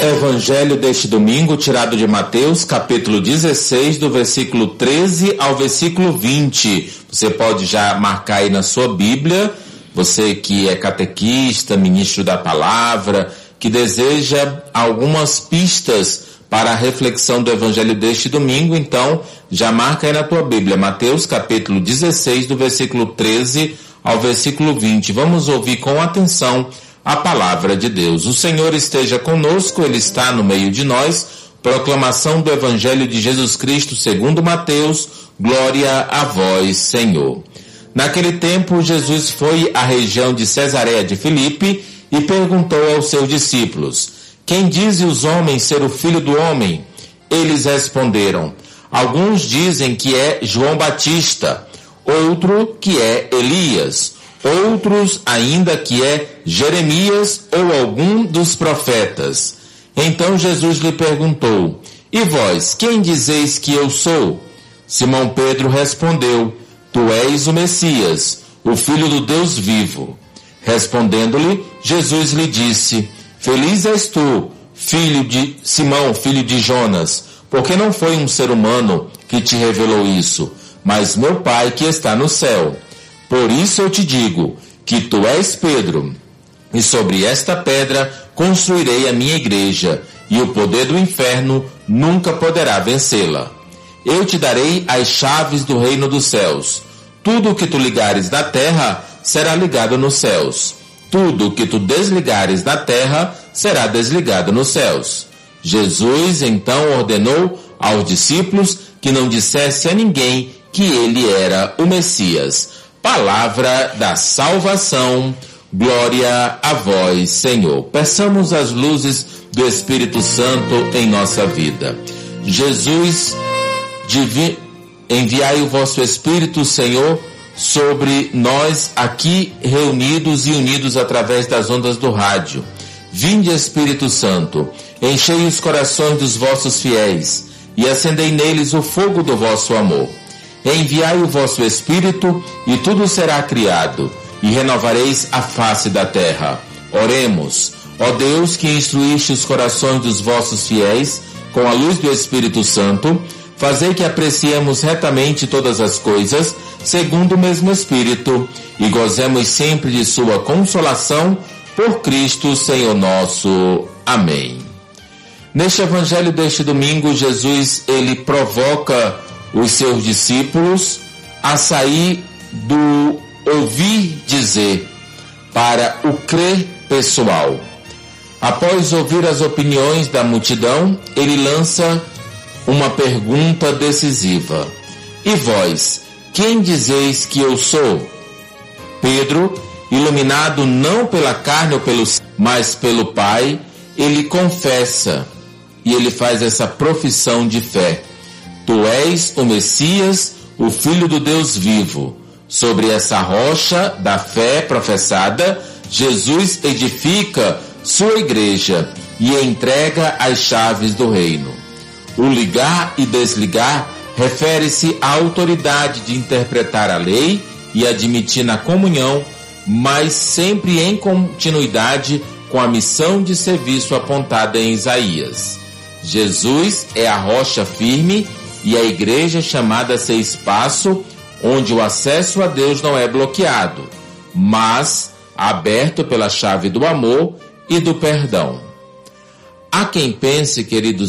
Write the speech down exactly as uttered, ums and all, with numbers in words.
Evangelho deste domingo, tirado de Mateus, capítulo dezesseis, do versículo treze ao versículo vinte. Você pode já marcar aí na sua Bíblia, você que é catequista, ministro da palavra, que deseja algumas pistas para a reflexão do Evangelho deste domingo, então já marca aí na tua Bíblia, Mateus capítulo dezesseis, do versículo treze ao versículo vinte. Vamos ouvir com atenção a palavra de Deus. O Senhor esteja conosco, Ele está no meio de nós. Proclamação do Evangelho de Jesus Cristo segundo Mateus. Glória a vós, Senhor. Naquele tempo, Jesus foi à região de Cesareia de Filipe e perguntou aos seus discípulos: quem dizem os homens ser o Filho do Homem? Eles responderam: alguns dizem que é João Batista, outro que é Elias, outros ainda que é Jeremias ou algum dos profetas. Então Jesus lhe perguntou: e vós, quem dizeis que eu sou? Simão Pedro respondeu: tu és o Messias, o Filho do Deus vivo. Respondendo-lhe, Jesus lhe disse: feliz és tu, filho de Simão, filho de Jonas, porque não foi um ser humano que te revelou isso, mas meu Pai que está no céu. Por isso eu te digo que tu és Pedro, e sobre esta pedra construirei a minha igreja, e o poder do inferno nunca poderá vencê-la. Eu te darei as chaves do reino dos céus. Tudo o que tu ligares na terra será ligado nos céus. Tudo o que tu desligares na terra será desligado nos céus. Jesus então ordenou aos discípulos que não dissesse a ninguém que ele era o Messias. Palavra da salvação, glória a vós, Senhor. Peçamos as luzes do Espírito Santo em nossa vida. Jesus, divi... enviai o vosso Espírito, Senhor, sobre nós aqui reunidos e unidos através das ondas do rádio. Vinde, Espírito Santo, enchei os corações dos vossos fiéis e acendei neles o fogo do vosso amor. Enviai o vosso Espírito, e tudo será criado, e renovareis a face da terra. Oremos. Ó Deus, que instruíste os corações dos vossos fiéis com a luz do Espírito Santo, fazei que apreciemos retamente todas as coisas, segundo o mesmo Espírito, e gozemos sempre de sua consolação, por Cristo, Senhor nosso. Amém. Neste Evangelho deste domingo, Jesus, ele provoca os seus discípulos a sair do ouvir dizer para o crer pessoal. Após ouvir as opiniões da multidão, ele lança uma pergunta decisiva: e vós, quem dizeis que eu sou? Pedro, iluminado não pela carne ou pelo, mas pelo Pai, ele confessa e ele faz essa profissão de fé: tu és o Messias, o Filho do Deus vivo. Sobre essa rocha da fé professada, Jesus edifica sua igreja e entrega as chaves do reino. O ligar e desligar refere-se à autoridade de interpretar a lei e admitir na comunhão, mas sempre em continuidade com a missão de serviço apontada em Isaías. Jesus é a rocha firme e a igreja é chamada a ser espaço onde o acesso a Deus não é bloqueado, mas aberto pela chave do amor e do perdão. Há quem pense, queridos